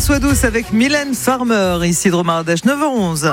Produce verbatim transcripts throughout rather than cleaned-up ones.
soit douce avec Mylène Farmer, ici Dromardèche, neuf heures onze.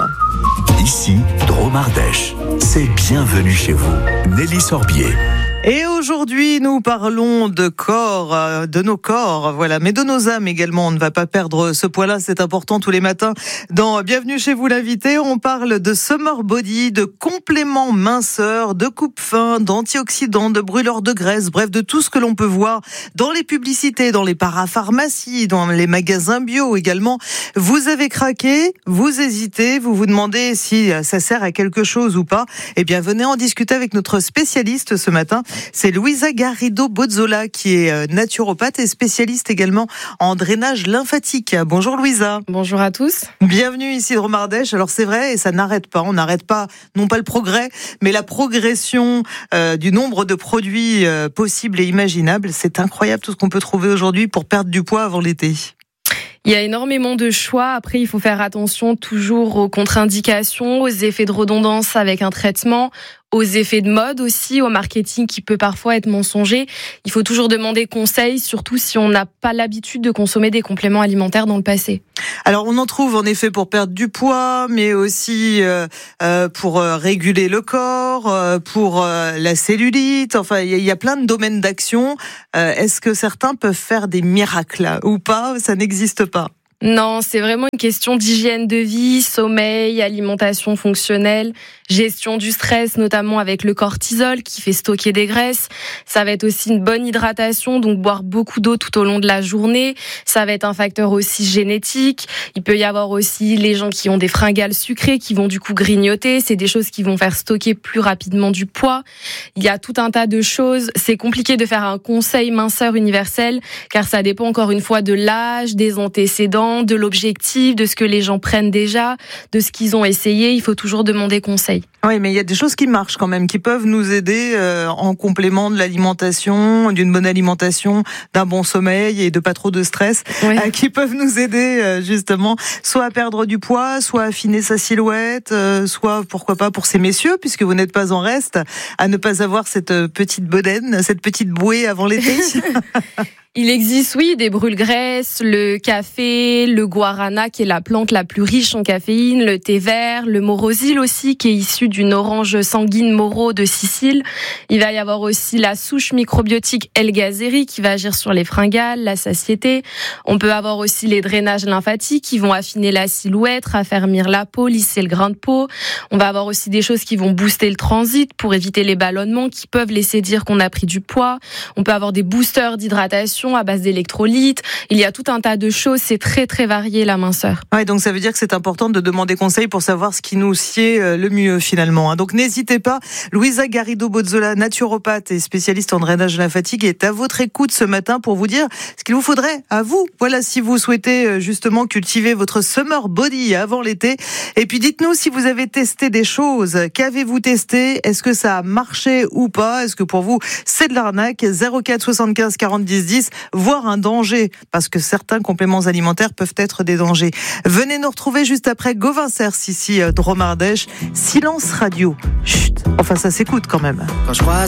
Ici, Dromardèche, c'est bienvenue chez vous. Nelly Sorbier. Et aujourd'hui, nous parlons de corps, de nos corps, voilà, mais de nos âmes également. On ne va pas perdre ce poids-là, c'est important tous les matins. Dans Bienvenue chez vous l'invité, on parle de summer body, de compléments minceurs, de coupe-faim, d'antioxydants, de brûleurs de graisse, bref, de tout ce que l'on peut voir dans les publicités, dans les parapharmacies, dans les magasins bio également. Vous avez craqué, vous hésitez, vous vous demandez si ça sert à quelque chose ou pas. Eh bien, venez en discuter avec notre spécialiste ce matin. C'est Louisa Garrido-Bozzola qui est naturopathe et spécialiste également en drainage lymphatique. Bonjour Louisa. Bonjour à tous. Bienvenue ici de Dromardèche. Alors c'est vrai et ça n'arrête pas. On n'arrête pas, non pas le progrès, mais la progression euh, du nombre de produits euh, possibles et imaginables. C'est incroyable tout ce qu'on peut trouver aujourd'hui pour perdre du poids avant l'été. Il y a énormément de choix. Après, il faut faire attention toujours aux contre-indications, aux effets de redondance avec un traitement, aux effets de mode aussi, au marketing qui peut parfois être mensonger. Il faut toujours demander conseil, surtout si on n'a pas l'habitude de consommer des compléments alimentaires dans le passé. Alors, on en trouve en effet pour perdre du poids, mais aussi euh, euh, pour euh, réguler le corps, euh, pour euh, la cellulite. Enfin, il y, y a plein de domaines d'action. Euh, est-ce que certains peuvent faire des miracles ou pas? Ça n'existe pas. Non, c'est vraiment une question d'hygiène de vie, sommeil, alimentation fonctionnelle, gestion du stress, notamment avec le cortisol qui fait stocker des graisses. Ça va être aussi une bonne hydratation, donc boire beaucoup d'eau tout au long de la journée. Ça va être un facteur aussi génétique. Il peut y avoir aussi les gens qui ont des fringales sucrées qui vont du coup grignoter. C'est des choses qui vont faire stocker plus rapidement du poids. Il y a tout un tas de choses. C'est compliqué de faire un conseil minceur universel car ça dépend encore une fois de l'âge, des antécédents, de l'objectif, de ce que les gens prennent déjà, de ce qu'ils ont essayé. Il faut toujours demander conseil. Oui, mais il y a des choses qui marchent quand même, qui peuvent nous aider euh, en complément de l'alimentation, d'une bonne alimentation, d'un bon sommeil et de pas trop de stress, oui. euh, qui peuvent nous aider euh, justement soit à perdre du poids, soit à affiner sa silhouette, euh, soit pourquoi pas pour ces messieurs, puisque vous n'êtes pas en reste, à ne pas avoir cette petite bedaine, cette petite bouée avant l'été. Il existe, oui, des brûle-graisses, le café, le guarana, qui est la plante la plus riche en caféine, le thé vert, le morosil aussi, qui est issu d'une orange sanguine Moro de Sicile. Il va y avoir aussi la souche microbiotique L-Gazeri, qui va agir sur les fringales, la satiété. On peut avoir aussi les drainages lymphatiques, qui vont affiner la silhouette, raffermir la peau, lisser le grain de peau. On va avoir aussi des choses qui vont booster le transit pour éviter les ballonnements, qui peuvent laisser dire qu'on a pris du poids. On peut avoir des boosters d'hydratation à base d'électrolytes. Il y a tout un tas de choses. C'est très, très varié, la minceur. Ouais, donc ça veut dire que c'est important de demander conseil pour savoir ce qui nous sied le mieux, finalement. Donc n'hésitez pas. Louisa Garrido-Bozzola, naturopathe et spécialiste en drainage lymphatique, est à votre écoute ce matin pour vous dire ce qu'il vous faudrait à vous. Voilà, si vous souhaitez justement cultiver votre summer body avant l'été. Et puis dites-nous si vous avez testé des choses. Qu'avez-vous testé? Est-ce que ça a marché ou pas? Est-ce que pour vous, c'est de l'arnaque? zéro quatre soixante-quinze quarante dix dix, voire un danger, parce que certains compléments alimentaires peuvent être des dangers. Venez nous retrouver juste après Gauvin Cers, ici Dromardèche. Silence radio. Chut, enfin ça s'écoute quand même. Quand je croise